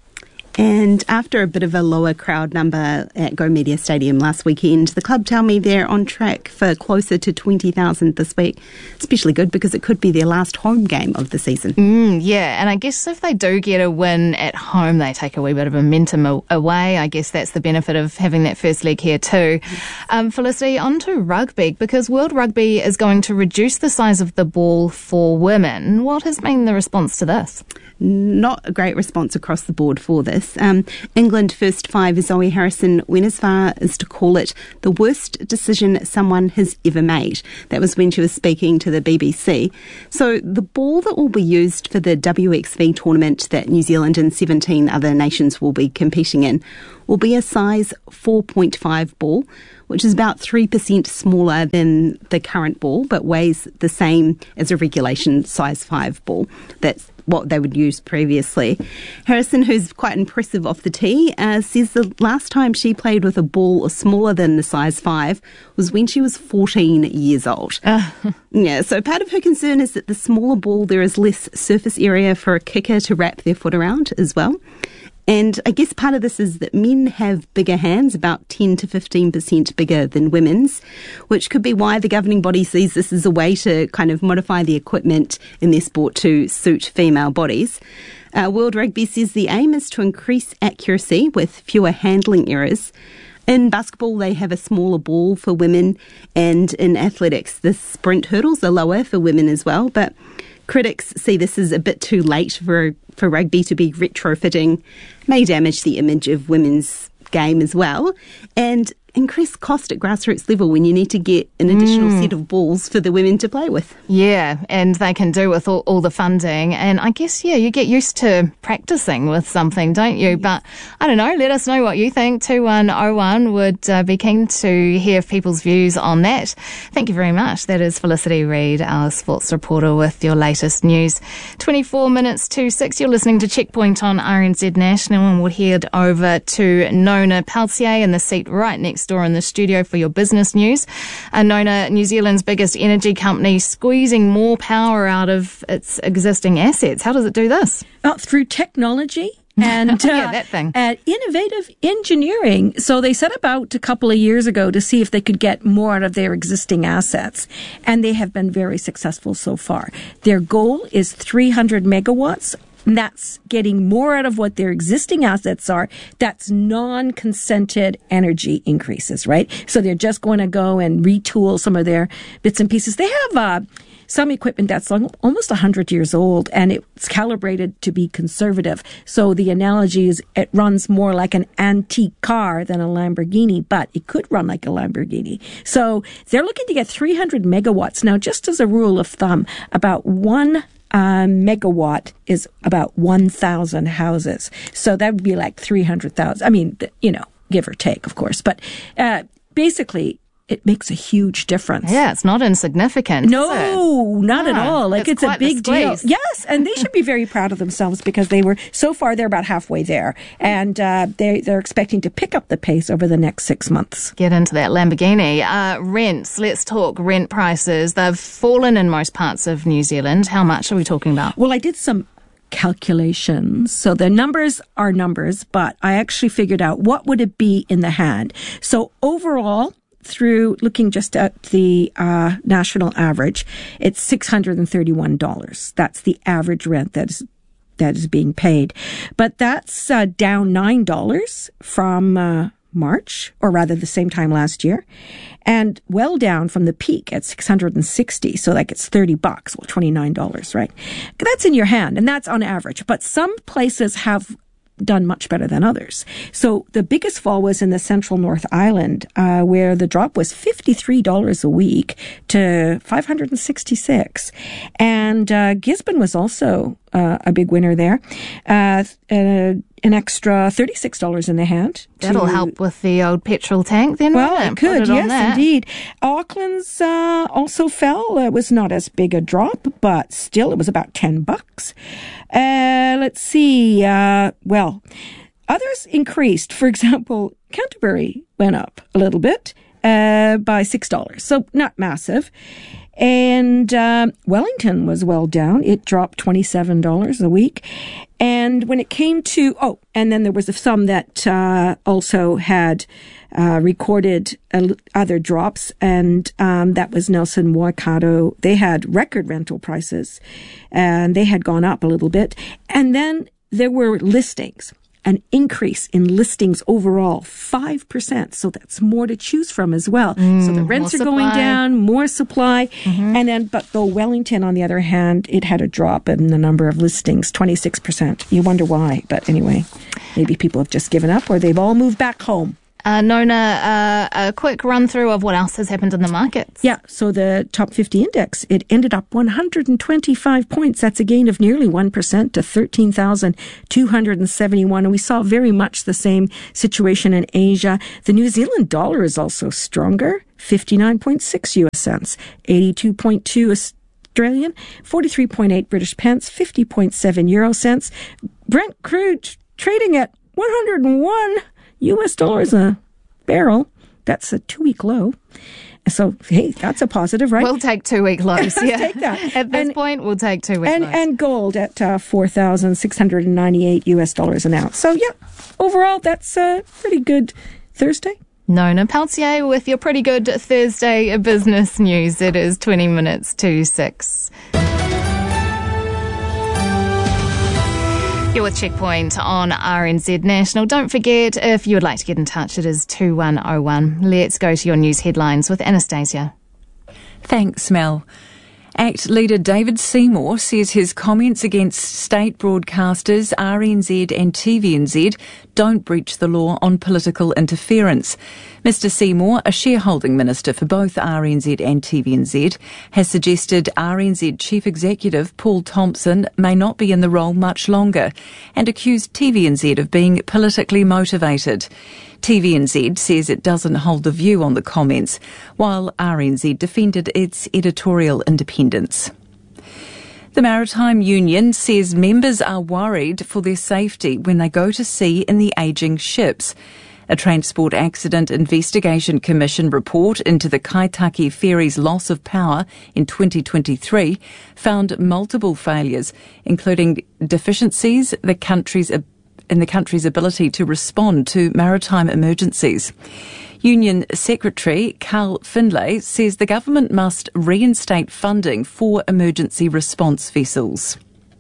And after a bit of a lower crowd number at Go Media Stadium last weekend, the club tell me they're on track for closer to twenty thousand this week. Especially good because it could be their last home game of the season. Mm, yeah, and I guess if they do get a win at home, they take a wee bit of momentum away. I guess that's the benefit of having that first leg here too. Um, Felicity, on to rugby, because World Rugby is going to reduce the size of the ball for women. What has been the response to this? Not a great response across the board for this. Um, England first five Zoe Harrison went as far as to call it the worst decision someone has ever made. That was when she was speaking to the B B C. So the ball that will be used for the W X V tournament that New Zealand and seventeen other nations will be competing in will be a size four point five ball, which is about three percent smaller than the current ball, but weighs the same as a regulation size five ball. That's what they would use previously. Harrison, who's quite impressive off the tee, uh, says the last time she played with a ball smaller than the size five was when she was fourteen years old. Uh. Yeah, so part of her concern is that the smaller ball, there is less surface area for a kicker to wrap their foot around as well. And I guess part of this is that men have bigger hands, about ten to fifteen percent bigger than women's, which could be why the governing body sees this as a way to kind of modify the equipment in their sport to suit female bodies. Uh, World Rugby says the aim is to increase accuracy with fewer handling errors. In basketball, they have a smaller ball for women, and in athletics, the sprint hurdles are lower for women as well, but critics see this as a bit too late for for rugby to be retrofitting, may damage the image of women's game as well, and increase cost at grassroots level when you need to get an additional mm. set of balls for the women to play with. Yeah, and they can do with all, all the funding. And I guess, yeah, you get used to practicing with something, don't you? Yes. But I don't know, let us know what you think. two one oh one would uh, be keen to hear people's views on that. Thank you very much. That is Felicity Reid, our sports reporter, with your latest news. twenty-four minutes to six, you're listening to Checkpoint on R N Z National, and we'll head over to Nona Peltier in the seat right next door in the studio for your business news. Uh, Nona, New Zealand's biggest energy company, squeezing more power out of its existing assets. How does it do this? Well, through technology and uh, yeah, that thing. Uh, innovative engineering. So they set about a couple of years ago to see if they could get more out of their existing assets, and they have been very successful so far. Their goal is three hundred megawatts. And that's getting more out of what their existing assets are. That's non-consented energy increases, right? So they're just going to go and retool some of their bits and pieces. They have uh, some equipment that's almost one hundred years old, and it's calibrated to be conservative. So the analogy is it runs more like an antique car than a Lamborghini, but it could run like a Lamborghini. So they're looking to get three hundred megawatts. Now, just as a rule of thumb, about one Uh, megawatt is about one thousand houses. So that would be like three hundred thousand. I mean, you know, give or take, of course. But uh, basically, it makes a huge difference. Yeah, it's not insignificant. No, not yeah, at all. Like, it's, it's a big deal. Yes, and they should be very proud of themselves because they were, so far, they're about halfway there. And uh, they, they're expecting to pick up the pace over the next six months. Get into that Lamborghini. Uh, rents, let's talk rent prices. They've fallen in most parts of New Zealand. How much are we talking about? Well, I did some calculations. So the numbers are numbers, but I actually figured out what would it be in the hand. So overall, through looking just at the uh, national average, it's six hundred thirty-one dollars. That's the average rent that is that is being paid. But that's uh, down nine dollars from uh, March, or rather the same time last year, and well down from the peak at six hundred sixty. So like it's thirty bucks, well, twenty-nine dollars, right? That's in your hand, and that's on average. But some places have done much better than others. So the biggest fall was in the Central North Island, uh, where the drop was fifty-three dollars a week to five hundred sixty-six dollars. And uh, Gisborne was also uh, a big winner there. Uh, uh, an extra thirty-six dollars in the hand. That'll to, help with the old petrol tank then, well, won't it it? could, Put it yes, on that. indeed. Auckland's uh, also fell. It was not as big a drop, but still it was about ten bucks. Uh, let's see. Uh, well, others increased. For example, Canterbury went up a little bit uh, by six dollars, so not massive. And um, Wellington was well down. It dropped twenty-seven dollars a week. And when it came to, oh, and then there was some that uh, also had uh, recorded uh, other drops, and um, that was Nelson Waikato. They had record rental prices, and they had gone up a little bit. And then there were listings. An increase in listings overall, five percent. So that's more to choose from as well. Mm, so the rents are supply. going down, more supply. Mm-hmm. And then, but though Wellington, on the other hand, it had a drop in the number of listings, twenty-six percent. You wonder why. But anyway, maybe people have just given up or they've all moved back home. Uh, Nona, uh, a quick run through of what else has happened in the markets. Yeah, so the top fifty index, it ended up one hundred twenty-five points. That's a gain of nearly one percent to thirteen thousand two hundred seventy-one. And we saw very much the same situation in Asia. The New Zealand dollar is also stronger, fifty-nine point six U S cents, eighty-two point two Australian, forty-three point eight British pence, fifty point seven euro cents. Brent crude trading at one hundred one U S dollars a barrel. That's a two-week low. So, hey, that's a positive, right? We'll take two-week lows. Let's yeah. take that. At this and, point, we'll take two-week and, lows. And gold at uh, four thousand six hundred ninety-eight U S dollars an ounce. So, yeah, overall, that's a pretty good Thursday. Nona Peltier with your pretty good Thursday business news. It is twenty minutes to six. You're with Checkpoint on R N Z National. Don't forget, if you would like to get in touch, it is two one oh one. Let's go to your news headlines with Anastasia. Thanks, Mel. ACT leader David Seymour says his comments against state broadcasters R N Z and T V N Z don't breach the law on political interference. Mister Seymour, a shareholding minister for both R N Z and T V N Z, has suggested R N Z Chief Executive Paul Thompson may not be in the role much longer and accused T V N Z of being politically motivated. T V N Z says it doesn't hold a view on the comments, while R N Z defended its editorial independence. The Maritime Union says members are worried for their safety when they go to sea in the ageing ships. A Transport Accident Investigation Commission report into the Kaitaki Ferry's loss of power in twenty twenty-three found multiple failures, including deficiencies the country's in the country's ability to respond to maritime emergencies. Union Secretary Carl Findlay says the government must reinstate funding for emergency response vessels.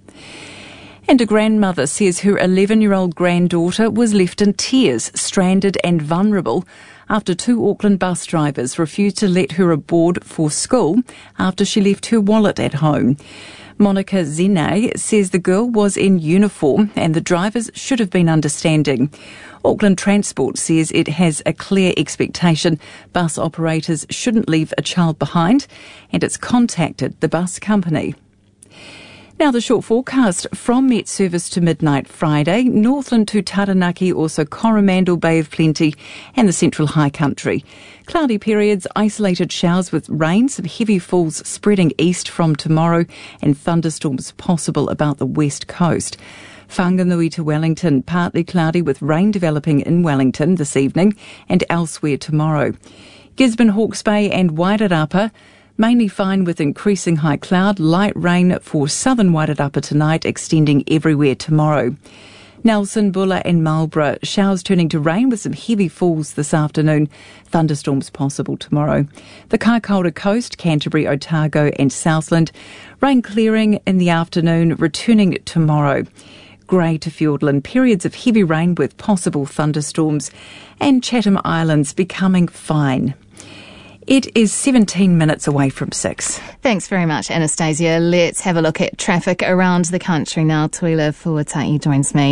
And a grandmother says her eleven-year-old granddaughter was left in tears, stranded and vulnerable after two Auckland bus drivers refused to let her aboard for school after she left her wallet at home. Monica Zine says the girl was in uniform and the drivers should have been understanding. Auckland Transport says it has a clear expectation bus operators shouldn't leave a child behind, and it's contacted the bus company. Now the short forecast from Met Service to midnight Friday, Northland to Taranaki, also Coromandel, Bay of Plenty and the Central High Country. Cloudy periods, isolated showers with rain, some heavy falls spreading east from tomorrow and thunderstorms possible about the west coast. Whanganui to Wellington, partly cloudy with rain developing in Wellington this evening and elsewhere tomorrow. Gisborne, Hawke's Bay and Wairarapa, mainly fine with increasing high cloud, light rain for southern Wairarapa tonight, extending everywhere tomorrow. Nelson, Bulla and Marlborough, showers turning to rain with some heavy falls this afternoon, thunderstorms possible tomorrow. The Kaikoura Coast, Canterbury, Otago and Southland, rain clearing in the afternoon, returning tomorrow. Grey to Fiordland, periods of heavy rain with possible thunderstorms, and Chatham Islands becoming fine. It is seventeen minutes away from six. Thanks very much, Anastasia. Let's have a look at traffic around the country now. Tuila Fuatai joins me.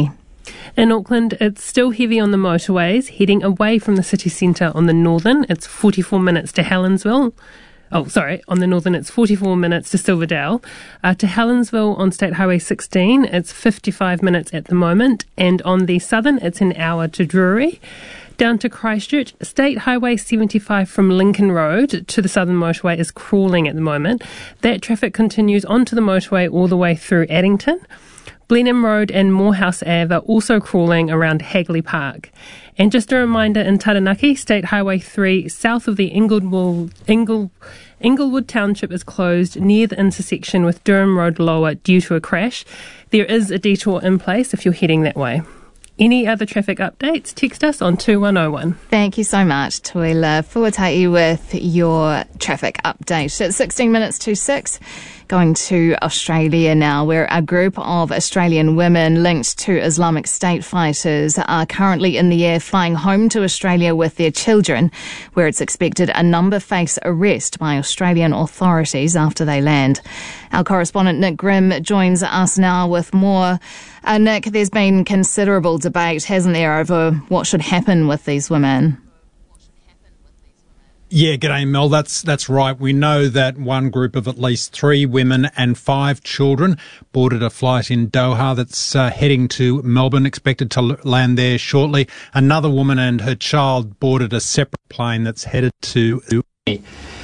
In Auckland, it's still heavy on the motorways, heading away from the city centre on the northern. It's forty-four minutes to Helensville. Oh, sorry, on the northern it's forty-four minutes to Silverdale. Uh, to Helensville on State Highway sixteen, it's fifty-five minutes at the moment. And on the southern, it's an hour to Drury. Down to Christchurch, State Highway seventy-five from Lincoln Road to the southern motorway is crawling at the moment. That traffic continues onto the motorway all the way through Addington. Blenheim Road and Morehouse Ave are also crawling around Hagley Park. And just a reminder, in Taranaki, State Highway three, south of the Inglewood, Ingle, Inglewood Township is closed near the intersection with Durham Road Lower due to a crash. There is a detour in place if you're heading that way. Any other traffic updates, text us on two one oh one. Thank you so much, Tuila Fuatai, with your traffic update. It's sixteen minutes to six. Going to Australia now, where a group of Australian women linked to Islamic State fighters are currently in the air flying home to Australia with their children, where it's expected a number face arrest by Australian authorities after they land. Our correspondent Nick Grimm joins us now with more. Uh, Nick, there's been considerable debate, hasn't there, over what should happen with these women? Yeah, g'day Mel, that's that's right. We know that one group of at least three women and five children boarded a flight in Doha that's uh, heading to Melbourne, expected to land there shortly. Another woman and her child boarded a separate plane that's headed to